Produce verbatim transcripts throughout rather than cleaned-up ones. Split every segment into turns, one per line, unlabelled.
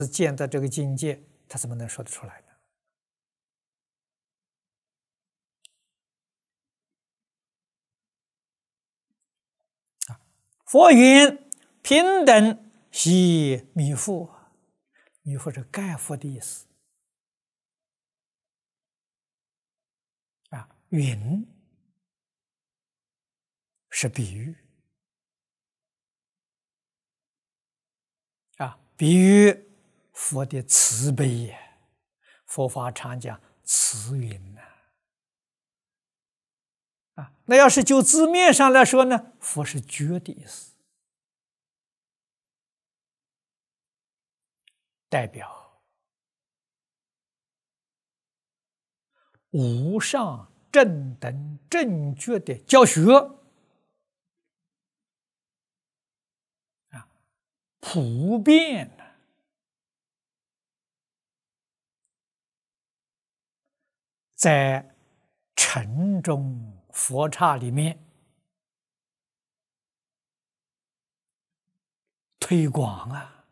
见到这个境界，他怎么能说得出来呢？啊，佛云平等系弥覆，弥覆是盖覆的意思。啊，云是比喻。啊，比喻佛的慈悲也。佛法常讲慈云呐。啊，那要是就字面上来说呢，佛是觉的意思，代表无上正等正觉的教学。啊，普遍的。在城中佛刹里面推广啊，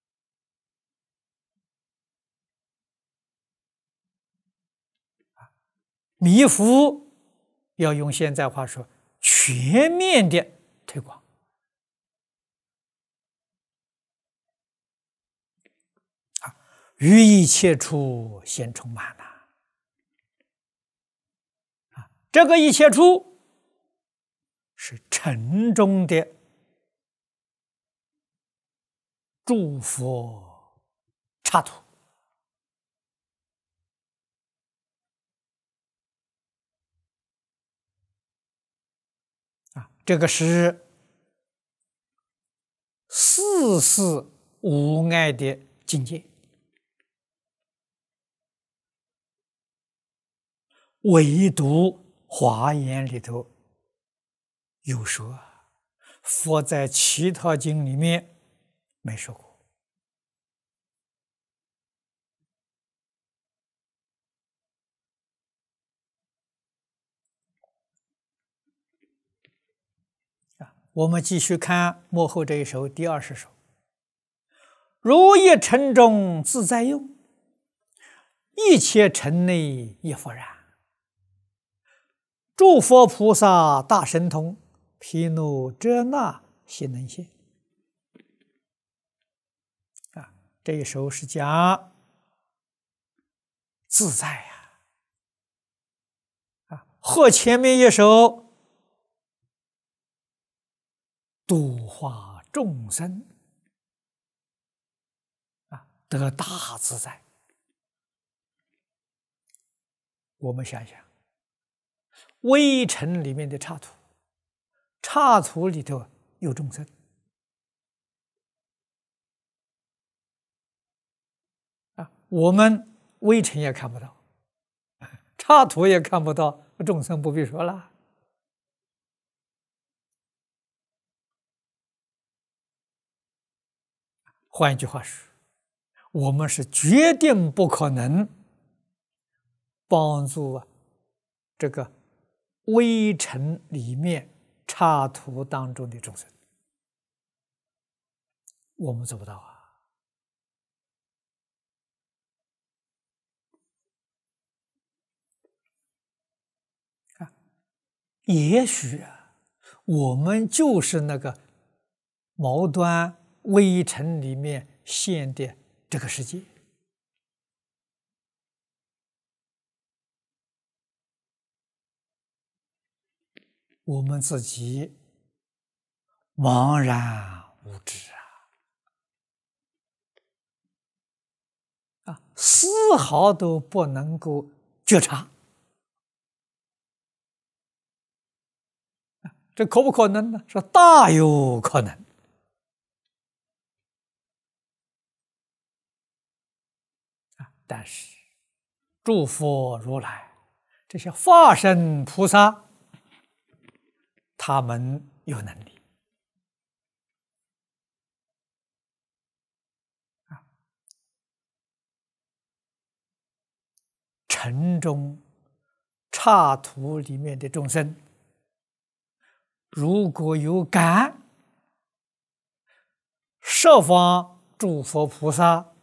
弥福要用现在话说，全面的推广。啊，于一切处先充满了。啊，这个一切处是城中的诸佛刹土。啊，这个是四事无碍的境界。唯独华严里头有说，佛在其他经里面没说过。啊，我们继续看幕后这一首第二十首。如一尘中自在用，一切尘内亦复然。诸佛菩萨大神通，毗卢遮那悉能现。啊，这一首是讲自在呀。啊，和前面一首度化众生，啊，得大自在。我们想想。微尘里面的刹土，刹土里头有众生。啊，我们微尘也看不到，刹土也看不到，众生不必说了。换一句话说，我们是决定不可能帮助这个微尘里面刹土当中的众生，我们做不到啊！啊，也许啊，我们就是那个毛端微尘里面现的这个世界。我们自己茫然无知啊，啊，丝毫都不能够觉察，啊，这可不可能呢？说大有可能。啊，但是诸佛如来这些化身菩萨，他们有能力啊，城中刹土里面的众生，如果有感，设方诸佛菩萨